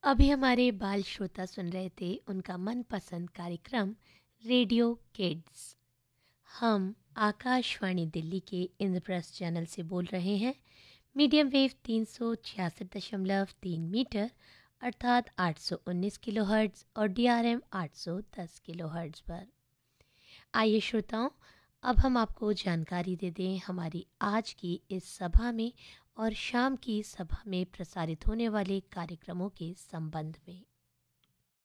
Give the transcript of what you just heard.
अभी हमारे बाल श्रोता सुन रहे थे उनका मनपसंद कार्यक्रम रेडियो किड्स। हम आकाशवाणी दिल्ली के इंद्रप्रस्थ चैनल से बोल रहे हैं। मीडियम वेव 366.3 मीटर अर्थात 819 किलोहर्ट्ज़ और डीआरएम 810 किलोहर्ट्ज़ पर। आइए श्रोताओं, अब हम आपको जानकारी दे दें हमारी आज की इस सभा में और शाम की सभा में प्रसारित होने वाले कार्यक्रमों के संबंध में।